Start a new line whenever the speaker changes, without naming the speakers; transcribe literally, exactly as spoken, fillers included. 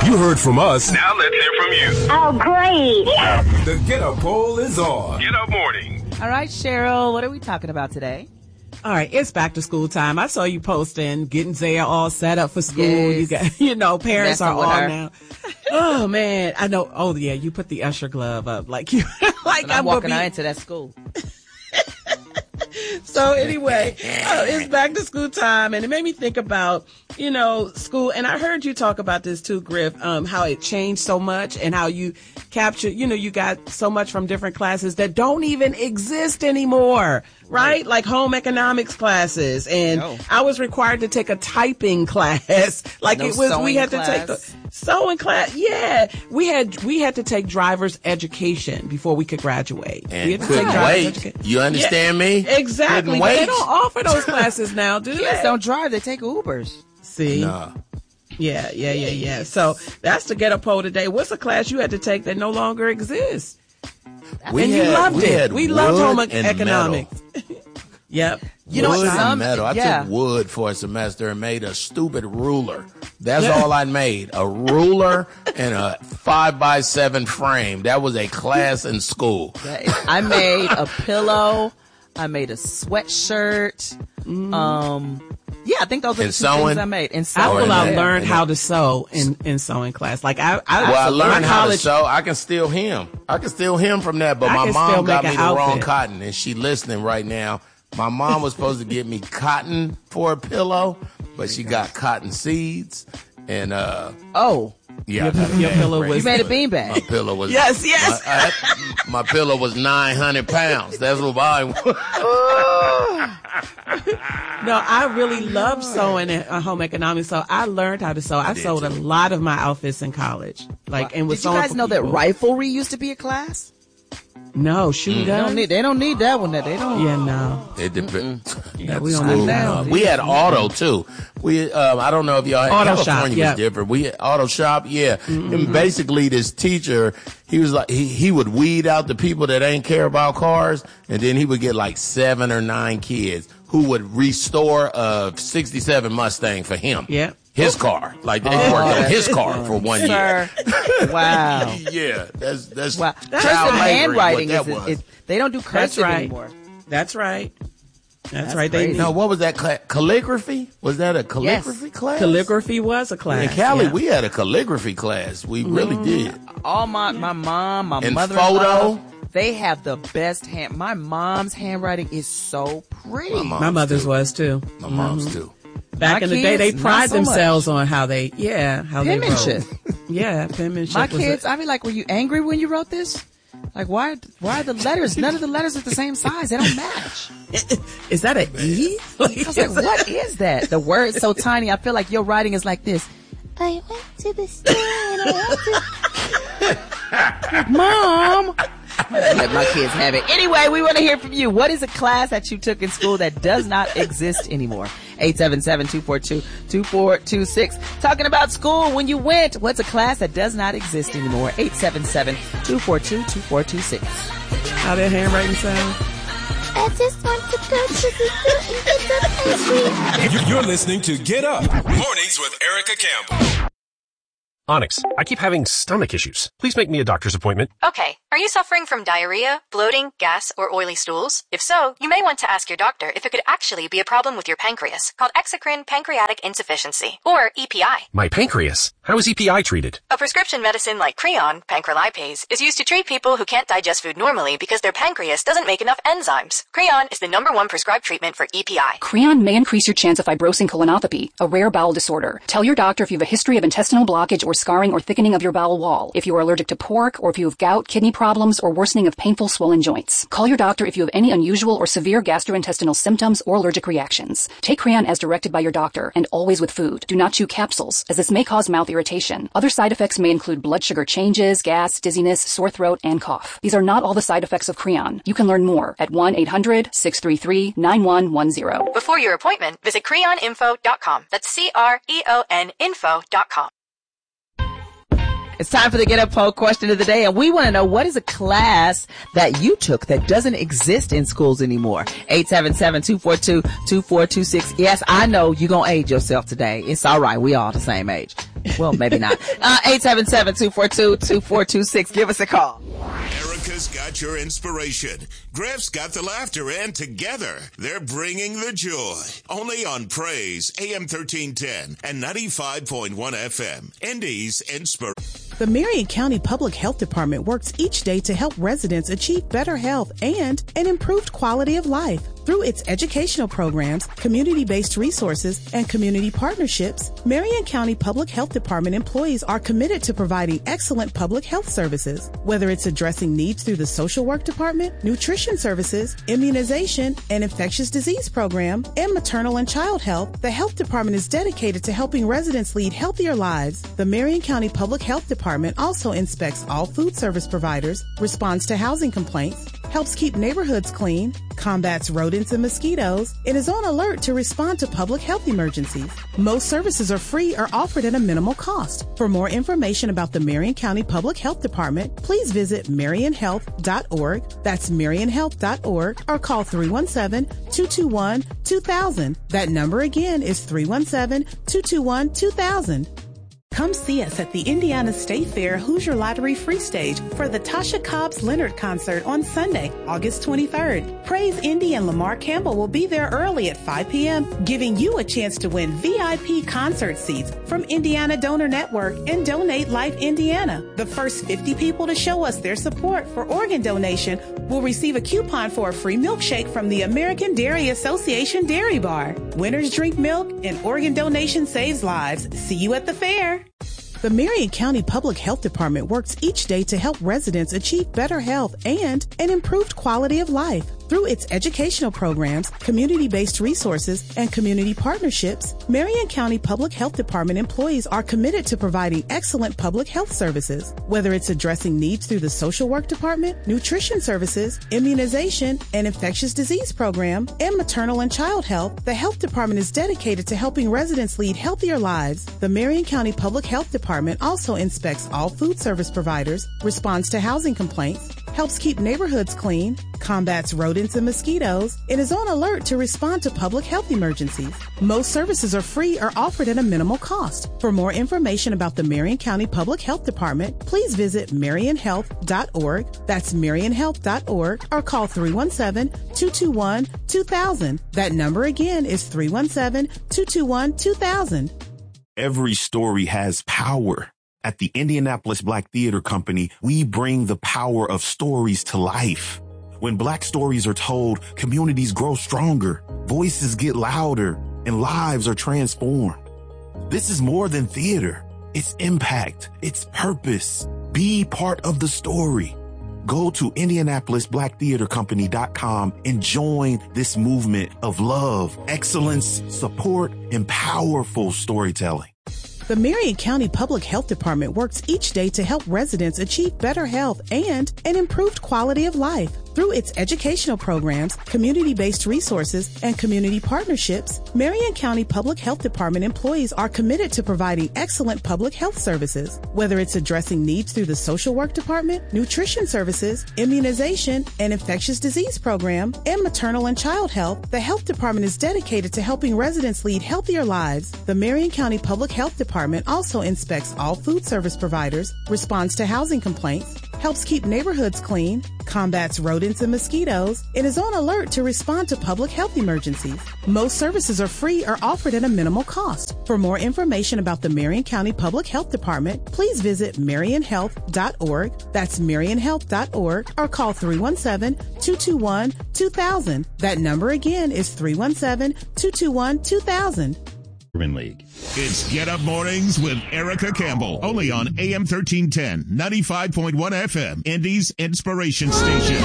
You heard from us. Now let's hear from you.
Oh, great.
The Get Up Poll is on. Get Up Morning.
All right, Cheryl, what are we talking about today?
All right, it's back to school time. I saw you posting, getting Zaya all set up for school.
Yes.
You got, you know, parents
Messing
are
with
all
her.
now. Oh man, I know. Oh yeah, you put the usher glove up, like you, like
And I'm
I'm
walking
gonna
out
be-
into that school.
So anyway, uh, it's back to school time, and it made me think about, you know, school. And I heard you talk about this too, Griff, um, how it changed so much and how you capture, you know, you got so much from different classes that don't even exist anymore, right? Like home economics classes. And
No.
I was required to take a typing class. Like
No
it was, we
sewing
had to take
class?
the sewing class. Yeah. We had, we had to take driver's education before we could graduate. we
And
had to
couldn't
driver's
wait.
education.
You understand me?
Exactly.
Couldn't
But they
wait.
don't offer those classes now, do
Kids
they?
don't drive, they take Ubers.
See?
Nah.
Yeah, yeah, yeah, yeah. So that's the Get Up Poll today. What's a class you had to take that no longer exists?
We
and
had,
you loved
we
it.
Had
We loved home
wood and
economics. Yep.
You know
wood
what?
and
Some,
metal. I
yeah.
took wood for a semester and made a stupid ruler. That's all I made. A ruler and a five by seven frame. That was a class in school.
I made a pillow. I made a sweatshirt. Um, yeah, I think those are the
And
two
sewing?
things I made. And
I
sewing.
feel I
yeah.
learned
And
how
it-
to sew in, in sewing class. Like I, I,
Well, I
my
learned how to
college-
sew. I can still hem. I can still hem from that, but
I
my
can still
mom got
make
me
an
the wrong
outfit.
cotton, and she listening right now. My mom was supposed to get me cotton for a pillow, but she got cotton seeds, and uh,
Oh,
yeah,
Your- your pillow was-
you made a
My
beanbag.
pillow was
Yes, yes.
My, I- my pillow was nine hundred pounds. That's what mine was.
No, I really loved sewing in uh, home economics. So I learned how to sew. I
did
sewed a
too.
lot of my outfits in college. Like, and was
Did you
sewing
guys
for
know that
people.
riflery used to be a class?
No, shooting
They don't
guns.
need. They don't need that one. That they don't.
Yeah, no.
It depends.
Yeah, we don't need that.
We had auto too. We um, I don't know if y'all had
Auto
California
shop,
was
yeah.
different. We had auto shop, yeah. And basically, this teacher, he was like he he would weed out the people that ain't care about cars, and then he would get like seven or nine kids who would restore a sixty-seven Mustang for him.
Yeah.
His car, like they
Oh,
worked on
that's
his car for one year.
Sir. Wow.
Yeah, that's that's
Wow.
child
Cursive
laboring,
handwriting
what
is,
that was.
is, they don't do
That's
cursive
right.
anymore.
That's right. That's,
That's
right.
crazy.
They
No, what was that class? Calligraphy? Was that a calligraphy class?
calligraphy was a class.
In Cali,
yeah.
we had a calligraphy class. We really did.
All my my mom, my
And
mother,
photo?
they have the best hand. My mom's handwriting is so pretty.
My mom.
My mother's
too.
was too.
My mom's too.
Back
My
in the day, they
kids,
pride
not so much.
themselves on how they, yeah, how
Penmanship.
they wrote. Yeah, penmanship.
My
was a-
kids, I'd be like, "Were you angry when you wrote this? Like, why? Why are the letters? None of the letters are the same size. They don't match."
Is that an E? Like,
I was like, "What is that? The word's so tiny. I feel like your writing is like this."
I went to the store and I went to...
Mom. Let my kids have it. Anyway, we want to hear from you. What is a class that you took in school that does not exist anymore? eight seven seven, two four two, two four two six. Talking about school when you went. What's a class that does not exist anymore? eight seven seven, two four two, two four two six.
How their handwriting sound?
I just want to go to the store and get some ice cream.
You're listening to Get Up. Mornings with Erica Campbell.
Onyx, I keep having stomach issues. Please make me a doctor's appointment.
Okay, are you suffering from diarrhea, bloating, gas, or oily stools? If so, you may want to ask your doctor if it could actually be a problem with your pancreas, called exocrine pancreatic insufficiency, or E P I.
My pancreas. How is E P I treated?
A prescription medicine like Creon, pancrelipase, is used to treat people who can't digest food normally because their pancreas doesn't make enough enzymes. Creon is the number one prescribed treatment for E P I.
Creon may increase your chance of fibrosing colonopathy, a rare bowel disorder. Tell your doctor if you have a history of intestinal blockage or scarring or thickening of your bowel wall, if you are allergic to pork, or if you have gout, kidney problems, or worsening of painful swollen joints. Call your doctor if you have any unusual or severe gastrointestinal symptoms or allergic reactions. Take Creon as directed by your doctor, and always with food. Do not chew capsules, as this may cause mouth irritation. Other side effects may include blood sugar changes, gas, dizziness, sore throat, and cough. These are not all the side effects of Creon. You can learn more at one eight hundred, six three three, nine one one zero.
Before your appointment, visit creon info dot com. That's C R E O N info dot com.
It's time for the Get Up Poll question of the day, and we want to know, what is a class that you took that doesn't exist in schools anymore? eight seven seven, two four two, two four two six. Yes, I know you're going to age yourself today. It's all right. We all the same age. Well, maybe not. Uh, eight seven seven, two four two, two four two six. Give us a call.
Erica's got your inspiration. Griff's got the laughter, and together they're bringing the joy. Only on Praise, A M thirteen ten and ninety-five point one F M. Indy's Inspiration.
The Marion County Public Health Department works each day to help residents achieve better health and an improved quality of life. Through its educational programs, community-based resources, and community partnerships, Marion County Public Health Department employees are committed to providing excellent public health services. Whether it's addressing needs through the social work department, nutrition services, immunization, and infectious disease program, and maternal and child health, the health department is dedicated to helping residents lead healthier lives. The Marion County Public Health Department also inspects all food service providers, responds to housing complaints, helps keep neighborhoods clean, combats rodents and mosquitoes, and is on alert to respond to public health emergencies. Most services are free or offered at a minimal cost. For more information about the Marion County Public Health Department, please visit marion health dot org. That's marion health dot org, or call three one seven, two two one, two thousand. That number again is three one seven, two two one, two thousand. Come see us at the Indiana State Fair Hoosier Lottery Free Stage for the Tasha Cobbs Leonard concert on Sunday, August twenty-third. Praise Indy and Lamar Campbell will be there early at five p.m., giving you a chance to win V I P concert seats from Indiana Donor Network and Donate Life Indiana. The first fifty people to show us their support for organ donation will receive a coupon for a free milkshake from the American Dairy Association Dairy Bar. Winners drink milk and organ donation saves lives. See you at the fair. The Marion County Public Health Department works each day to help residents achieve better health and an improved quality of life. Through its educational programs, community-based resources, and community partnerships, Marion County Public Health Department employees are committed to providing excellent public health services. Whether it's addressing needs through the social work department, nutrition services, immunization, and infectious disease program, and maternal and child health, the health department is dedicated to helping residents lead healthier lives. The Marion County Public Health Department also inspects all food service providers, responds to housing complaints, helps keep neighborhoods clean, combats rodents and mosquitoes, and is on alert to respond to public health emergencies. Most services are free or offered at a minimal cost. For more information about the Marion County Public Health Department, please visit marion health dot org. That's marion health dot org, or call three one seven, two two one, two thousand. That number again is three one seven, two two one, two thousand.
Every story has power. At the Indianapolis Black Theater Company, we bring the power of stories to life. When Black stories are told, communities grow stronger, voices get louder, and lives are transformed. This is more than theater. It's impact. It's purpose. Be part of the story. Go to indianapolis black theater company dot com and join this movement of love, excellence, support, and powerful storytelling.
The Marion County Public Health Department works each day to help residents achieve better health and an improved quality of life. Through its educational programs, community-based resources, and community partnerships, Marion County Public Health Department employees are committed to providing excellent public health services. Whether it's addressing needs through the social work department, nutrition services, immunization, and infectious disease program, and maternal and child health, the health department is dedicated to helping residents lead healthier lives. The Marion County Public Health Department also inspects all food service providers, responds to housing complaints, helps keep neighborhoods clean, combats rodents and mosquitoes, and is on alert to respond to public health emergencies. Most services are free or offered at a minimal cost. For more information about the Marion County Public Health Department, please visit marion health dot org. That's marion health dot org, or call three one seven, two two one, two thousand. That number again is three one seven, two two one, two thousand.
League.
It's Get Up Mornings with Erica Campbell, only on A M thirteen ten, ninety-five point one F M, Indy's Inspiration Station.